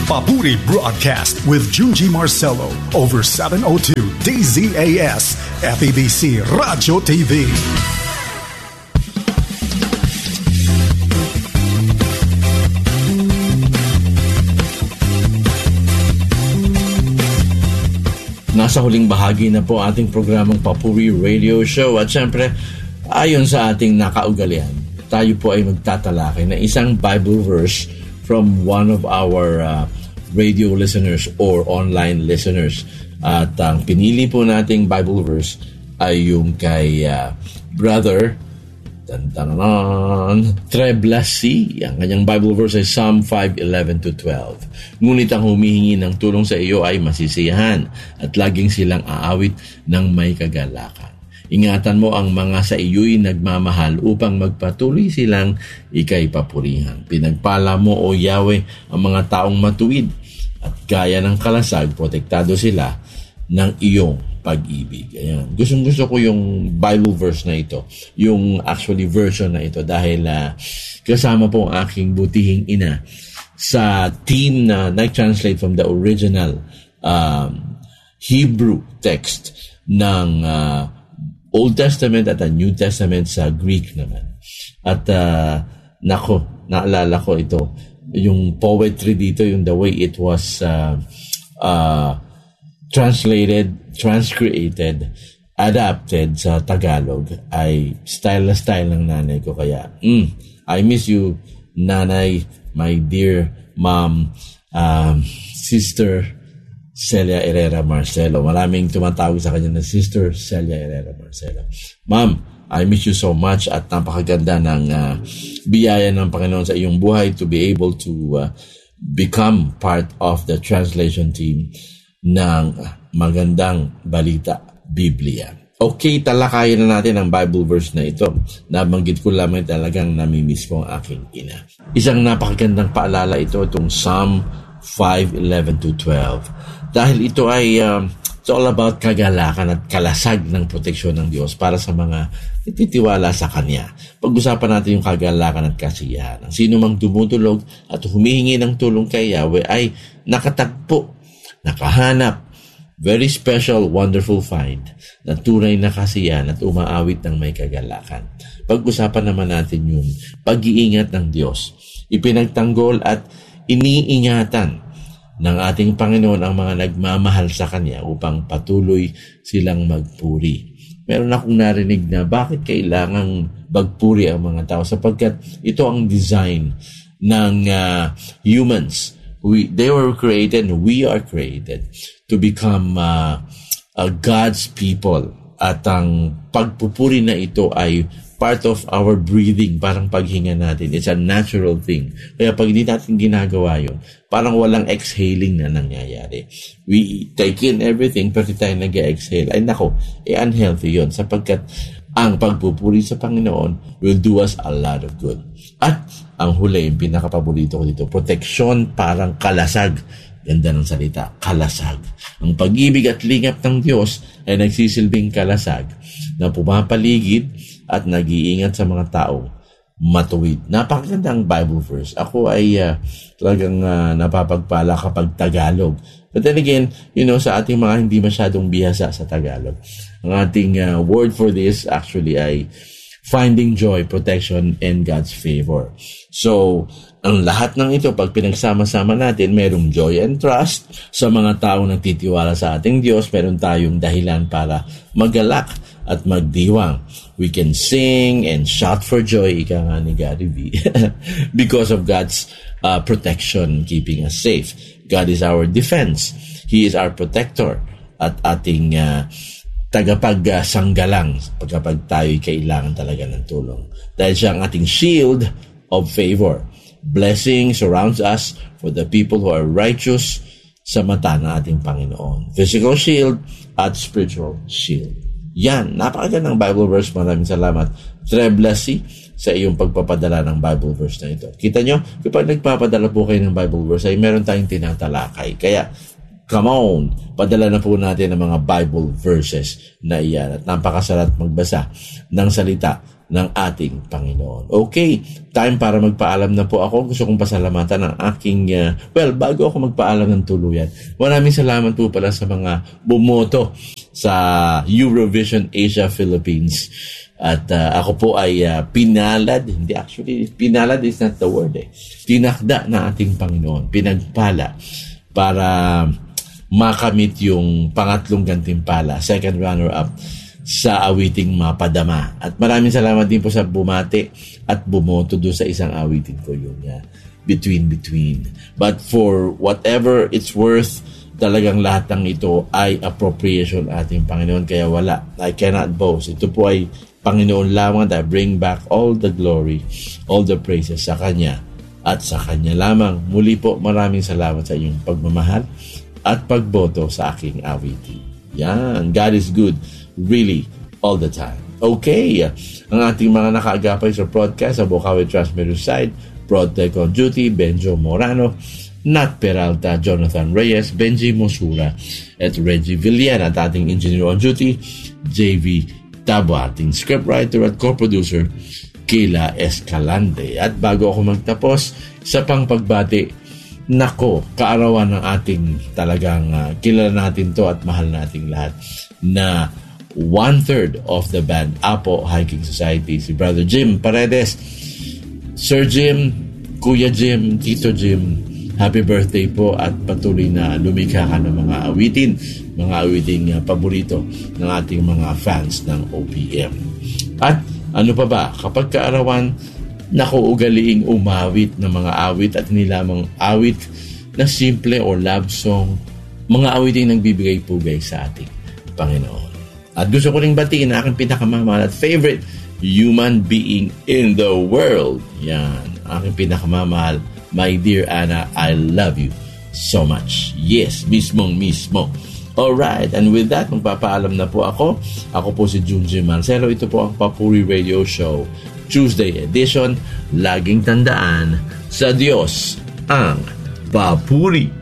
Papuri Broadcast with Junji Marcelo over 702 DZAS, FEBC Radio TV. Nasa huling bahagi na po ating programang Papuri Radio Show at syempre ayon sa ating nakaugalian, tayo po ay magtatalakay na isang Bible verse from one of our radio listeners or online listeners. At ang pinili po nating Bible verse ay yung kay Brother Treblasi. Ang kanyang Bible verse ay Psalm 5:11-12. Ngunit ang humihingi ng tulong sa iyo ay masisiyahan at laging silang aawit ng may kagalakan. Ingatan mo ang mga sa iyo'y nagmamahal upang magpatuloy silang ika'y papurihan. Pinagpala mo, O Yahweh, ang mga taong matuwid at gaya ng kalasag, protektado sila ng iyong pag-ibig. Ayan. Gusto ko yung Bible verse na ito, yung actually version na ito dahil kasama po ang aking butihing ina sa team na nag-translate from the original Hebrew text ng Old Testament at ang New Testament sa Greek naman. At naalala ko ito, yung poetry dito, yung the way it was translated, transcreated, adapted sa Tagalog ay style na style ng nanay ko. Kaya, I miss you, nanay, my dear mom, sister Celia Herrera Marcelo. Maraming tumatawag sa kanya na Sister Celia Herrera Marcelo. Ma'am, I miss you so much at napakaganda ng biyaya ng Panginoon sa iyong buhay to be able to become part of the translation team ng magandang balita, Biblia. Okay, talakayin na natin ang Bible verse na ito. Nabanggit ko lamang talagang namimiss ko ang aking ina. Isang napakagandang paalala ito, itong Psalm 5:11-12. Dahil ito ay it's all about kagalakan at kalasag ng proteksyon ng Diyos para sa mga nagtitiwala sa Kanya. Pag-usapan natin yung kagalakan at kasiyahan. Ang sino mang dumudulog at humihingi ng tulong kay Yahweh ay nakatagpo, nakahanap, very special, wonderful find na tunay na kasiyahan at umaawit ng may kagalakan. Pag-usapan naman natin yung pag-iingat ng Diyos. Ipinagtanggol at iniingatan ng ating Panginoon ang mga nagmamahal sa Kanya upang patuloy silang magpuri. Meron akong narinig na bakit kailangang magpuri ang mga tao sapagkat ito ang design ng humans. They were created and we are created to become God's people. At ang pagpupuri na ito ay part of our breathing, parang paghinga natin. It's a natural thing. Kaya pag hindi natin ginagawa yun, parang walang exhaling na nangyayari. We take in everything, pero tayo nag-exhale. Ay nako, unhealthy yun sapagkat ang pagpupuri sa Panginoon will do us a lot of good. At ang huli, yung pinakapaborito ko dito, proteksyon parang kalasag. Ganda ng salita, kalasag. Ang pag-ibig at lingap ng Diyos ay nagsisilbing kalasag na pumapaligid at nag-iingat sa mga taong matuwid. Napakagandang Bible verse. Ako ay talagang napapagpala kapag Tagalog. But then again, sa ating mga hindi masyadong bihasa sa Tagalog, ang ating word for this actually ay finding joy, protection, and God's favor. So, ang lahat ng ito, pag pinagsama-sama natin, merong joy and trust sa mga taong nagtitiwala sa ating Diyos. Meron tayong dahilan para magalak at magdiwang. We can sing and shout for joy, ika nga ni Gary V. because of God's protection, keeping us safe. God is our defense. He is our protector at ating tagapagsanggalang kapag tayo'y kailangan talaga ng tulong. Dahil siya ang ating shield of favor. Blessing surrounds us for the people who are righteous sa mata ng ating Panginoon. Physical shield at spiritual shield. Yan, napakagandang Bible verse. Maraming salamat, Treblasi, sa iyong pagpapadala ng Bible verse na ito. Kita nyo, kapag nagpapadala po kayo ng Bible verse, ay meron tayong tinatalakay. Kaya, come on, padala na po natin ang mga Bible verses na iyan. At napakasarap magbasa ng salita ng ating Panginoon. Okay, time para magpaalam na po ako. Gusto kong pasalamatan ang aking, bago ako magpaalam ng tuluyan, maraming salamat po pala sa mga bumoto sa Eurovision Asia Philippines. At ako po ay pinalad, hindi actually, pinalad is not the word tinakda na ating Panginoon, pinagpala para makamit yung pangatlong gantimpala, second runner-up sa awiting Mapadama. At maraming salamat din po sa bumati at bumoto doon sa isang awitin ko yung Between. But for whatever it's worth, talagang lahat ng ito ay appropriation ating Panginoon, kaya wala. I cannot boast. Ito po ay Panginoon lamang, that bring back all the glory, all the praises sa Kanya at sa Kanya lamang. Muli po, maraming salamat sa inyong pagmamahal at pagboto sa aking awitin. Yan, God is good, really, all the time. Okay, ang ating mga nakaagapay sa broadcast, sa Bukawi Transmitter Side, Broadtech on Duty, Benjo Morano, Nat Peralta, Jonathan Reyes, Benji Mosura, at Reggie Villan, at ating engineer on duty, JV Tabo, ating scriptwriter at co-producer, Kayla Escalante. At bago ako magtapos sa pangpagbati, nako, kaarawan ng ating talagang kilala natin to at mahal nating lahat na 1/3 of the band Apo Hiking Society, si Brother Jim Paredes. Sir Jim, Kuya Jim, Tito Jim, happy birthday po at patuloy na lumikha ka ng mga awiting paborito ng ating mga fans ng OPM. At ano pa ba, kapag kaarawan, ugaliing umawit ng mga awit at hindi lamang awit na simple o love song, mga awiting nagbibigay pugay sa ating Panginoon. At gusto ko ring batiin na aking pinakamamahal at favorite human being in the world. Yan, aking pinakamamahal, my dear Anna, I love you so much. Yes, mismo. Alright, and with that, magpapaalam na po ako. Ako po si Junji Marcelo. Ito po ang Papuri Radio Show, Tuesday edition. Laging tandaan, sa Diyos ang papuri.